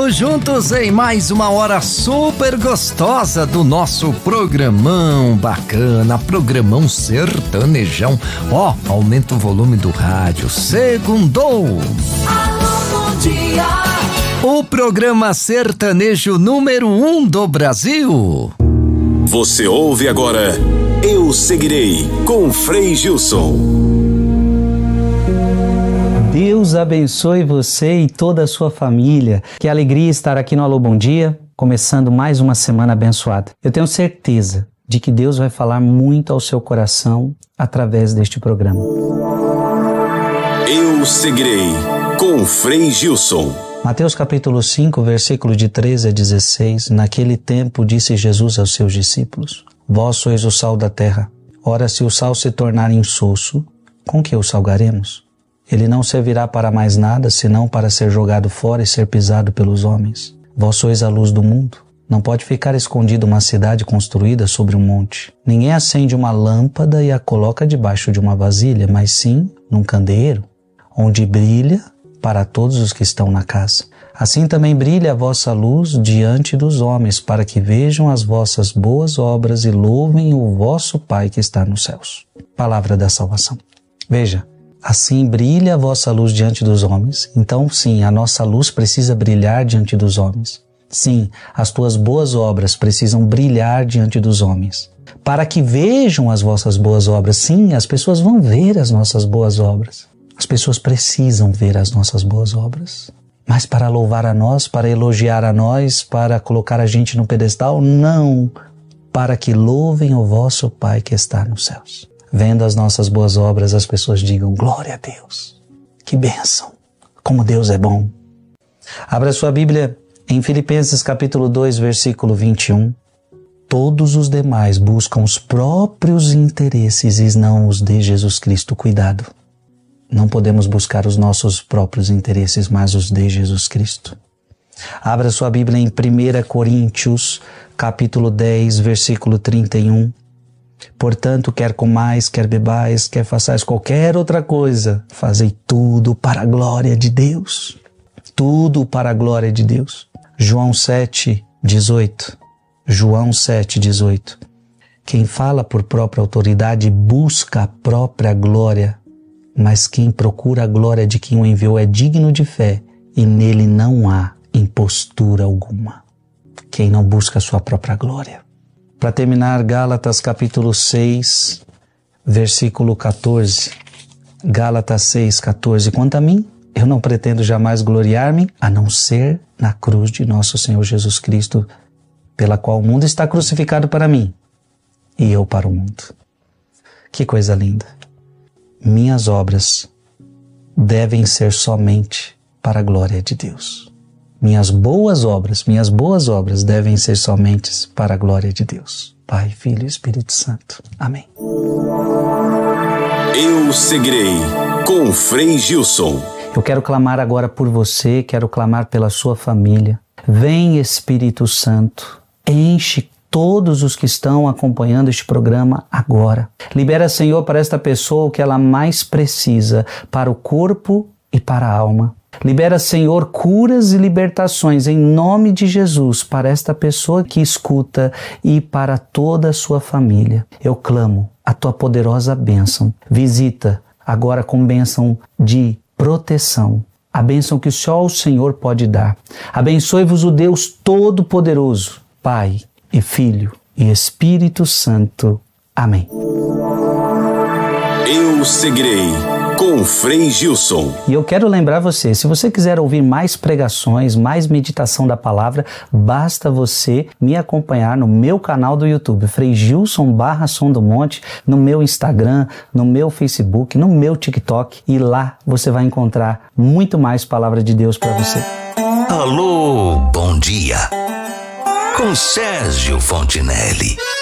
Chegando juntos em mais uma hora super gostosa do nosso programão bacana, programão sertanejão. Ó, aumenta o volume do rádio. Segundou. Alô, bom dia. O programa sertanejo número 1 do Brasil. Você ouve agora Eu Seguirei, com Frei Gilson. Deus abençoe você e toda a sua família. Que alegria estar aqui no Alô Bom Dia, começando mais uma semana abençoada. Eu tenho certeza de que Deus vai falar muito ao seu coração através deste programa. Eu Seguirei, com Frei Gilson. Mateus capítulo 5, versículo de 13 a 16. Naquele tempo disse Jesus aos seus discípulos: Vós sois o sal da terra. Ora, se o sal se tornar insosso, com que o salgaremos? Ele não servirá para mais nada, senão para ser jogado fora e ser pisado pelos homens. Vós sois a luz do mundo. Não pode ficar escondida uma cidade construída sobre um monte. Ninguém acende uma lâmpada e a coloca debaixo de uma vasilha, mas sim num candeeiro, onde brilha para todos os que estão na casa. Assim também brilha a vossa luz diante dos homens, para que vejam as vossas boas obras e louvem o vosso Pai que está nos céus. Palavra da salvação. Veja, assim brilha a vossa luz diante dos homens. Então, sim, a nossa luz precisa brilhar diante dos homens. Sim, as tuas boas obras precisam brilhar diante dos homens, para que vejam as vossas boas obras. Sim, as pessoas vão ver as nossas boas obras. As pessoas precisam ver as nossas boas obras. Mas para louvar a nós, para elogiar a nós, para colocar a gente no pedestal? Não, para que louvem o vosso Pai que está nos céus. Vendo as nossas boas obras, as pessoas digam: glória a Deus, que bênção, como Deus é bom. Abra sua Bíblia em Filipenses capítulo 2, versículo 21. Todos os demais buscam os próprios interesses e não os de Jesus Cristo. Cuidado, não podemos buscar os nossos próprios interesses, mas os de Jesus Cristo. Abra sua Bíblia em 1 Coríntios capítulo 10, versículo 31. Portanto, quer comais, quer bebais, quer façais qualquer outra coisa, fazei tudo para a glória de Deus. Tudo para a glória de Deus. João 7, 18. João 7, 18. Quem fala por própria autoridade busca a própria glória, mas quem procura a glória de quem o enviou é digno de fé, e nele não há impostura alguma. Quem não busca a sua própria glória. Para terminar, Gálatas capítulo 6, versículo 14. Gálatas 6, 14. Quanto a mim, eu não pretendo jamais gloriar-me, a não ser na cruz de nosso Senhor Jesus Cristo, pela qual o mundo está crucificado para mim, e eu para o mundo. Que coisa linda! Minhas obras devem ser somente para a glória de Deus. Minhas boas obras devem ser somente para a glória de Deus. Pai, Filho e Espírito Santo. Amém. Eu Seguirei, com Frei Gilson. Eu quero clamar agora por você, quero clamar pela sua família. Vem, Espírito Santo, enche todos os que estão acompanhando este programa agora. Libera, Senhor, para esta pessoa o que ela mais precisa, para o corpo e para a alma. Libera, Senhor, curas e libertações em nome de Jesus para esta pessoa que escuta e para toda a sua família. Eu clamo a tua poderosa bênção. Visita agora com bênção de proteção, a bênção que só o Senhor pode dar. Abençoe-vos o Deus Todo-Poderoso, Pai e Filho e Espírito Santo. Amém. Eu Seguirei, com Frei Gilson. E eu quero lembrar você, se você quiser ouvir mais pregações, mais meditação da palavra, basta você me acompanhar no meu canal do YouTube, Frei Gilson /Som do Monte, no meu Instagram, no meu Facebook, no meu TikTok, e lá você vai encontrar muito mais palavra de Deus para você. Alô, bom dia, com Sérgio Fontinelli.